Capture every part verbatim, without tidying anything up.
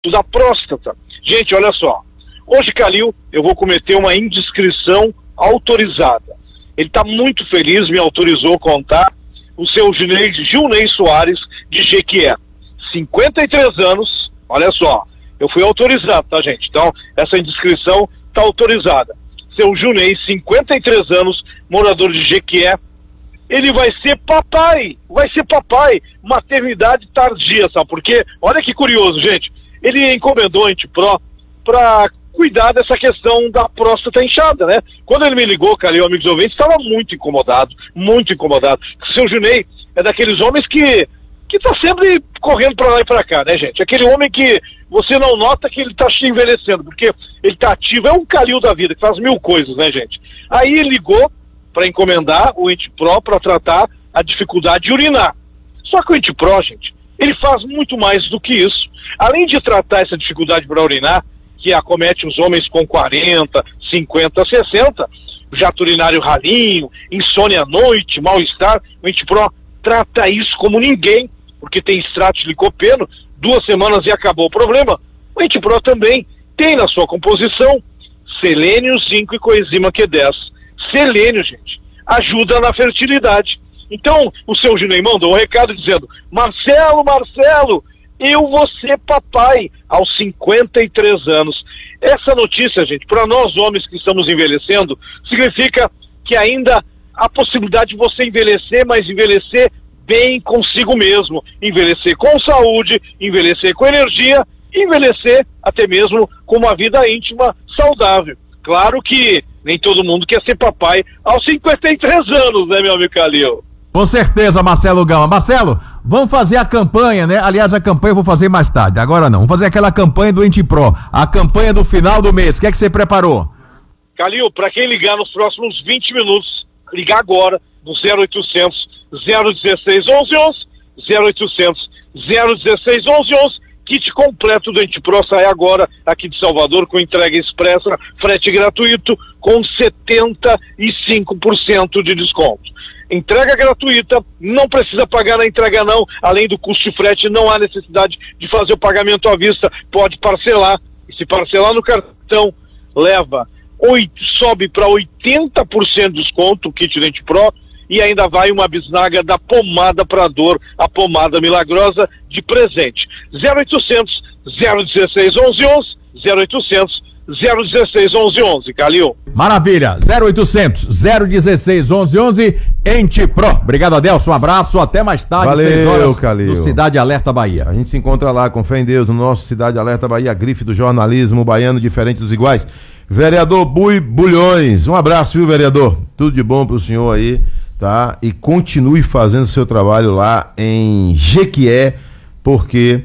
da próstata. Gente, olha só. Hoje, Calil, eu vou cometer uma indiscrição autorizada. Ele está muito feliz, me autorizou a contar o seu Gilney, Gilney Soares de Jequié. cinquenta e três anos, olha só. Eu fui autorizado, tá, gente? Então, essa indiscrição está autorizada. Seu Gilney, cinquenta e três anos, morador de Jequié. Ele vai ser papai, vai ser papai, maternidade tardia, sabe por quê? Olha que curioso, gente. Ele encomendou a Antipro para cuidar dessa questão da próstata inchada, né? Quando ele me ligou, cara, eu, amigos ouvintes, estava muito incomodado, muito incomodado. O seu Gilney é daqueles homens que que tá sempre correndo para lá e para cá, né, gente? Aquele homem que você não nota que ele tá se envelhecendo, porque ele tá ativo, é um Calil da vida, que faz mil coisas, né, gente? Aí ele ligou para encomendar o Antipro para tratar a dificuldade de urinar. Só que o Antipro, gente, ele faz muito mais do que isso. Além de tratar essa dificuldade para urinar, que acomete os homens com quarenta, cinquenta, sessenta, jato urinário ralinho, insônia à noite, mal-estar, o Antipro trata isso como ninguém, porque tem extrato de licopeno, duas semanas e acabou o problema. O Antipro também tem na sua composição selênio, zinco e coenzima Q dez. Selênio, gente, ajuda na fertilidade. Então, o seu Gilney mandou um recado dizendo: Marcelo, Marcelo, eu vou ser papai aos cinquenta e três anos. Essa notícia, gente, para nós homens que estamos envelhecendo, significa que ainda há possibilidade de você envelhecer, mas envelhecer bem consigo mesmo, envelhecer com saúde, envelhecer com energia, envelhecer até mesmo com uma vida íntima saudável. Claro que nem todo mundo quer ser papai aos cinquenta e três anos, né, meu amigo Calil? Com certeza, Marcelo Gama. Marcelo, vamos fazer a campanha, né? Aliás, a campanha eu vou fazer mais tarde, agora não. Vamos fazer aquela campanha do Antipro, a campanha do final do mês. O que é que você preparou? Calil, para quem ligar nos próximos vinte minutos, ligar agora no zero oitocentos, zero dezesseis, onze onze, zero oitocentos, zero dezesseis, onze onze, kit completo do Antipro sai agora aqui de Salvador com entrega expressa, frete gratuito com setenta e cinco por cento de desconto. Entrega gratuita, não precisa pagar na entrega não, além do custo de frete, não há necessidade de fazer o pagamento à vista, pode parcelar, e se parcelar no cartão, leva, oito, sobe para oitenta por cento de desconto o kit do Antipro, e ainda vai uma bisnaga da pomada para dor, a pomada milagrosa de presente. zero oitocentos, zero dezesseis, onze onze, zero oitocentos, zero dezesseis, onze onze, Calil. Maravilha, zero oitocentos, zero dezesseis, onze onze, Antipro. Obrigado, Adelson, um abraço, até mais tarde. Valeu, Calil. No Cidade Alerta Bahia. A gente se encontra lá, com fé em Deus, no nosso Cidade Alerta Bahia, grife do jornalismo baiano diferente dos iguais. Vereador Bui Bulhões, um abraço, viu, vereador? Tudo de bom pro senhor aí, tá? E continue fazendo seu trabalho lá em Jequié, porque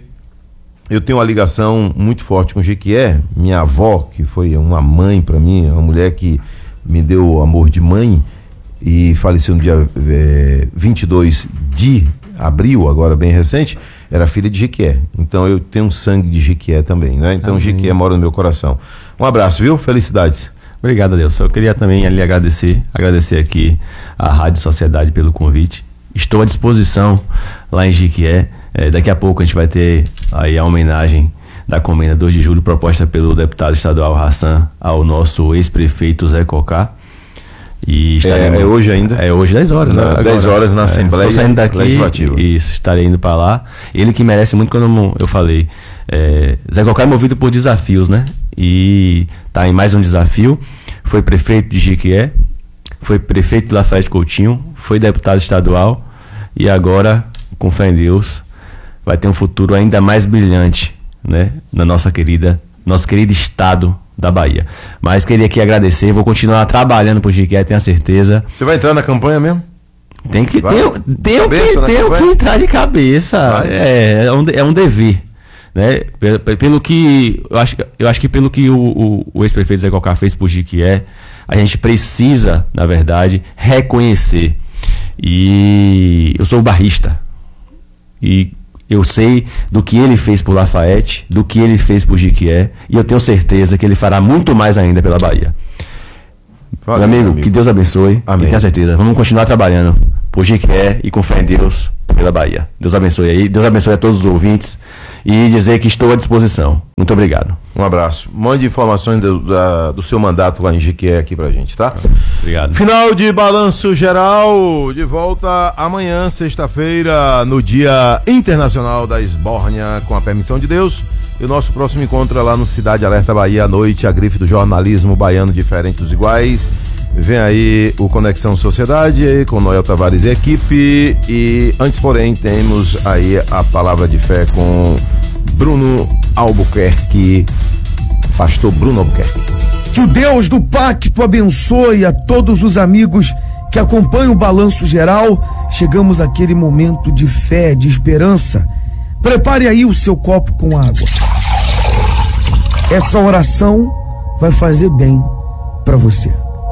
eu tenho uma ligação muito forte com Jequié. Minha avó, que foi uma mãe para mim, uma mulher que me deu amor de mãe e faleceu no dia é, vinte e dois de abril, agora bem recente, era filha de Jequié. Então eu tenho sangue de Jequié também, né? Então Amém. Jequié mora no meu coração. Um abraço, viu? Felicidades. Obrigado, Adelson. Eu queria também ali agradecer, agradecer aqui à Rádio Sociedade pelo convite. Estou à disposição lá em Jequié. É, daqui a pouco a gente vai ter aí a homenagem da Comenda dois de julho, proposta pelo deputado estadual Hassan ao nosso ex-prefeito Zé Cocá. E estaremos, é, é hoje ainda? É hoje, dez horas. Na, né? dez horas na é, Assembleia estou saindo daqui, Legislativa. Isso, estarei indo para lá. Ele que merece muito, quando eu falei. É, Zé Cocá é movido por desafios, né? E tá em mais um desafio. Foi prefeito de Jequié, foi prefeito de Lafayette Coutinho, foi deputado estadual e agora, com fé em Deus, vai ter um futuro ainda mais brilhante, né? Na nossa querida, nosso querido estado da Bahia. Mas queria aqui agradecer, vou continuar trabalhando por Jequié, tenho a certeza. Você vai entrar na campanha mesmo? Tem que, tem, tem que, tem que entrar de cabeça, é, é, um, é um dever. Né? Pelo, pelo que eu acho, eu acho que pelo que o, o, o ex-prefeito Zé Cocá fez por Jequié, a gente precisa, na verdade, reconhecer. E eu sou barrista e eu sei do que ele fez por Lafayette, do que ele fez por Jequié, e eu tenho certeza que ele fará muito mais ainda pela Bahia. Valeu, meu amigo, amigo, que Deus abençoe. Amém. E tenha certeza, vamos continuar trabalhando por Jequié e com fé em Deus pela Bahia. Deus abençoe aí, Deus abençoe a todos os ouvintes e dizer que estou à disposição. Muito obrigado. Um abraço. Mande informações do, da, do seu mandato lá em Jequié aqui pra gente, tá? Obrigado. Final de Balanço Geral, de volta amanhã, sexta-feira, no Dia Internacional da Esbórnia, com a permissão de Deus. E o nosso próximo encontro é lá no Cidade Alerta Bahia, à noite, a grife do jornalismo baiano diferente dos iguais. Vem aí o Conexão Sociedade com Noel Tavares e equipe. E antes, porém, temos aí a palavra de fé com Bruno Albuquerque, pastor Bruno Albuquerque. Que o Deus do pacto abençoe a todos os amigos que acompanham o Balanço Geral. Chegamos àquele momento de fé, de esperança. Prepare aí o seu copo com água. Essa oração vai fazer bem para você.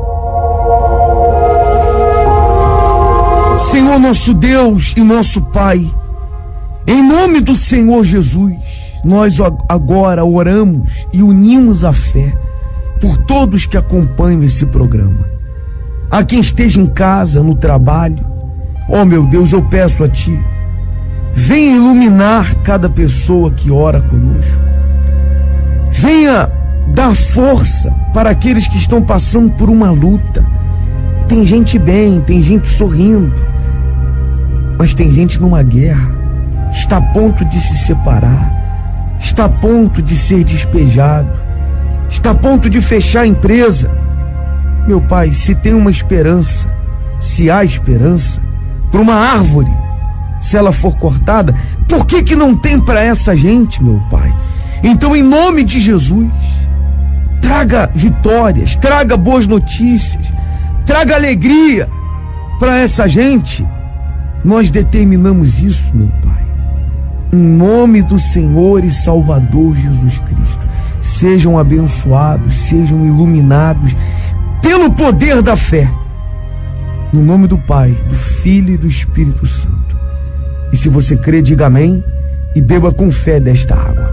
Senhor nosso Deus e nosso Pai, em nome do Senhor Jesus, nós agora oramos e unimos a fé por todos que acompanham esse programa. A quem esteja em casa, no trabalho, ó meu Deus, eu peço a Ti, venha iluminar cada pessoa que ora conosco. Venha dar força para aqueles que estão passando por uma luta. Tem gente bem, tem gente sorrindo, mas tem gente numa guerra, está a ponto de se separar, está a ponto de ser despejado, está a ponto de fechar a empresa. Meu Pai, se tem uma esperança, se há esperança para uma árvore, se ela for cortada, por que que não tem para essa gente, meu Pai? Então, em nome de Jesus, traga vitórias, traga boas notícias, traga alegria para essa gente. Nós determinamos isso, meu Pai, em nome do Senhor e Salvador Jesus Cristo. Sejam abençoados, sejam iluminados pelo poder da fé, no nome do Pai, do Filho e do Espírito Santo. E se você crê, diga amém e beba com fé desta água.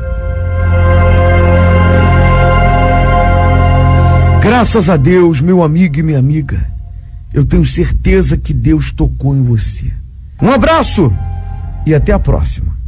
Graças a Deus, meu amigo e minha amiga, eu tenho certeza que Deus tocou em você. Um abraço e até a próxima.